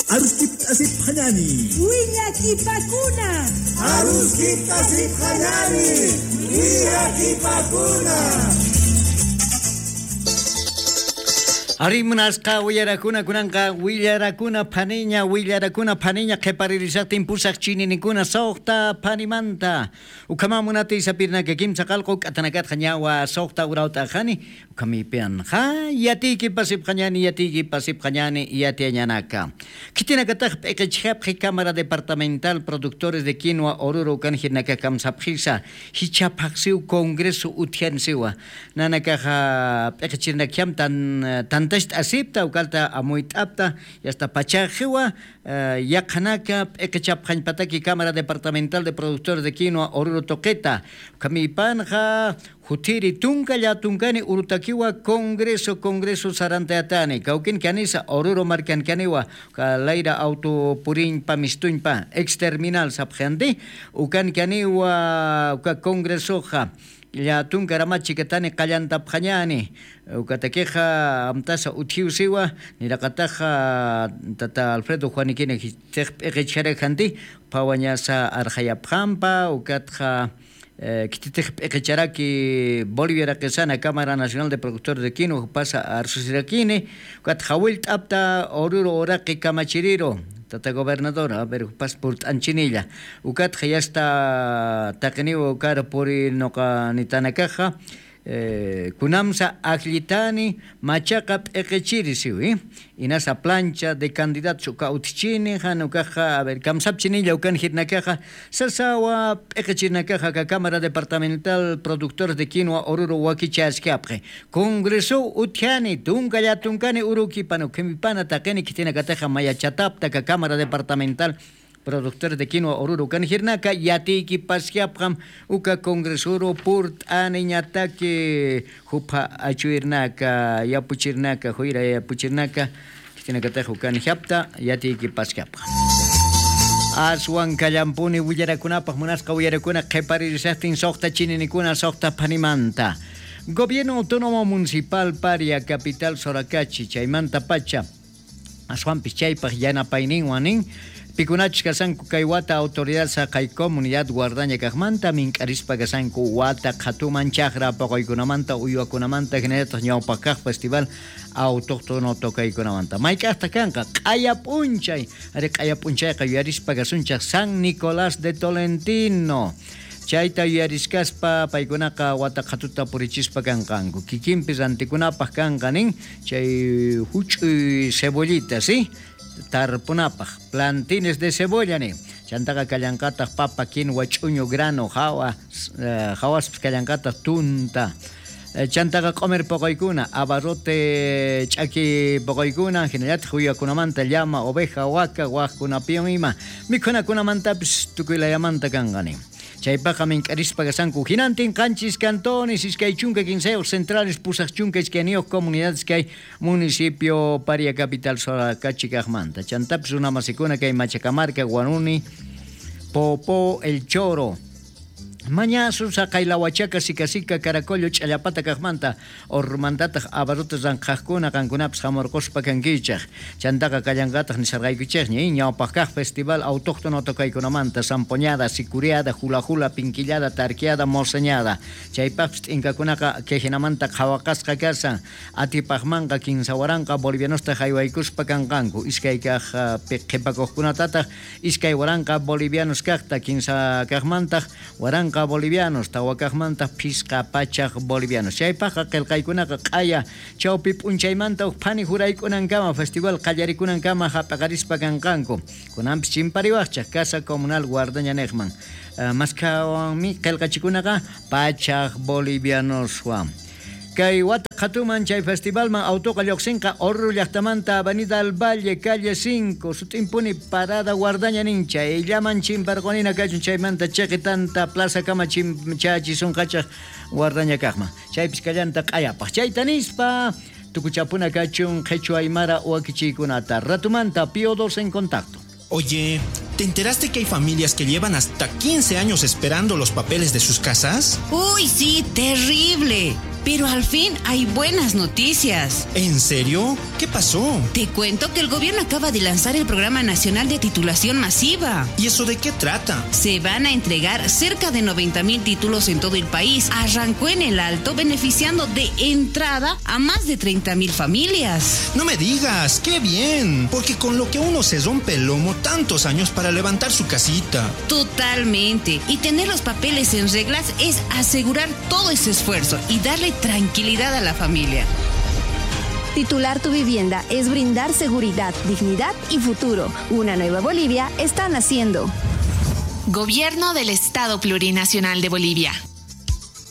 Aruskip asip hanani. Willakipakuna. Aruskip asip hanani. Willakipakuna. Arimunasqa willarakuna kunanqa willarakuna phaniña qhiparirisaqta impusaq chininikuna suqta phanimanta ukamamunata isapirnaka kimsa qallqu k'atanakatqa ñawa suqta urawta qani ukamipian yatiki pasipqañani yatiañanaka kitinakataq p'iqichhapqi Cámara Departamental Productores de Quinoa Oruro kanjinaka kamsapqisa hichapaqsiu Congreso utyansiwa nanakaqa p'iqichirnakyam tan Test acepta ukalta amuitapta y hasta pachajewa yakanaka ekechapjan pataki Cámara Departamental de Productores de Quinoa Oruro Toqueta kamipanja jutiri tunkalla tunkani urutakiwa Congreso saranteatani kaukin kanisa Oruro markan kaniwa kalaira auto purin pamistuñpa exterminal sapjandi ukan kaniwa uka Congresoja ya tunkaramachi katani qallanta phañani ukatakeja amtasa uthiusiwa nirakataja tata Alfredo Juaniquine echarakanti pawañasa arjayaphampa ukatja kititejp'eqicharaki Bolivia raqisana Cámara Nacional de Productores de Quinoa pasa arsusirakini ukatja wilt'apta Oruro oraqi kamachiriro Tata gobernadora, pero passport anchinilla. Ukat ya está taqniwa cara por noqa nitanakaja kunamsa aglitani machaqa p'eqechirisiwi inasa plancha de candidatos uka utchini hanukaja a ver kamsapchinilla ukan hirnakaja sasawa p'eqechirnakaja ka Cámara Departamental Productores de Quinoa Oruro wakichaskyapqi Congreso utjani tunkani urukipano kemipana taqeni kitinakataja mayachatapta ka Cámara Departamental Productores de Quinoa Oruro kanjirnaka yatiki paskyapqam uka Congresuro purt aniñataki hupa achuirnaka yapuchirnaka huira yapuchirnaka kitinakataja ukanjapta yatiki paskyapqam aswan kallampuni willarakunapaq munasqa willarakuna qhiparirisaqtin suqta chininikuna suqta phanimanta Gobierno Autónomo Municipal Paria Capital Soracachi chaymanta pacha aswanpis chaypaq yanapayninwanin Pikunach kasanku kay wata autoridad sa kay comunidad guardaña kaqmanta mink'arispa kasanku wata qhatuman chaqra paqaykunamanta uywakunamanta generataq ñawpaq festival autóctono toqaykunamanta mayk'aqta kanqa q'aya p'unchayqa yuyarispa kasunchaq San Nicolás de Tolentino chayta yuyariskaspa paykunaqa wata qhatuta purichispa kanqanku kikinpis antikunapaq kanqanin chay huch'uy cebollita ¿sí? Tarpunapaq plantines de cebolla ni chantaqa kallankataq papa quinoa ch'uñu grano hawas kallankataq tunta chantaqa q'umir poqoykuna abarrote ch'aki poqoykuna hinallataq wiwakunamanta llama oveja waka waqkunapiwan ima mikhunakunamantapis tukuylayamanta kanqani chaypaqa mink'arispa kasanku hinantin qanchis cantones iskay chunka quinsayuq centrales pusaq chunka iskayniyuq comunidades kay municipio Paria Capital Soracachi kaqmanta chantapis runamasikuna kay Machacamarca Guanuni Popo El Choro Mañasu saqay lawachaca sikasika caracollo ch'allapata kaqmanta ormantataq abarrotas ranqaqkuna qankunapis hamurquspa kankichaq chantaqa kallanqataq nisarqaykuchaqña ñawpaq kaq festival autóctono toqaykunamanta sampoñada sicuriada hula pinquillada tarquiada moseñada chaypaqpis t'inkakunaqa kehinamanta qhawaqasqa karsan atipaqmanqa kinsawaranqa bolivianosta haywaykuspa kanqanku iskay kaq qhipakuqkunatataq iskay waranqa bolivianos kaqta kinsa kaqmantaq waranqa bolivianos tawakaqmanta pisqa pachaq bolivianos chaypaqa qillqaykunaqa q'aya chawpi p'unchaymanta phani juraykunankama festival qallarikunankama hap'aqarispa kanqanku kunanpis chimpariwaqchaq Casa Comunal Guardaña niqman maskawanmi qillqachikunaqa pachaq bolivianoswan kay wata qhatuman chay festivalman autoqa lluqsinqa Oruro llaqtamanta Avenida del Valle calle 5 sutimpuni parada Guardaña nincha illaman chimparqunina kachun chaymanta chiqitanta plaza kama chachisunqachaq Guardaña kaqman chaypis kallanta q'ayapaq chayta nispa tukuchapuna kachun qhechua aymara wakichiykunata ratumanta Pío II en contacto. Oye, ¿te enteraste que hay familias que llevan hasta 15 años esperando los papeles de sus casas? ¡Uy, sí! ¡Terrible! Pero al fin hay buenas noticias. ¿En serio? ¿Qué pasó? Te cuento que el gobierno acaba de lanzar el Programa Nacional de Titulación Masiva. ¿Y eso de qué trata? Se van a entregar cerca de 90,000 títulos en todo el país. Arrancó en el Alto, beneficiando de entrada a más de 30,000 familias. No me digas, qué bien. Porque con lo que uno se rompe el lomo tantos años para levantar su casita. Totalmente. Y tener los papeles en reglas es asegurar todo ese esfuerzo y darle tranquilidad a la familia. Titular tu vivienda es brindar seguridad, dignidad y futuro. Una nueva Bolivia está naciendo. Gobierno del Estado Plurinacional de Bolivia.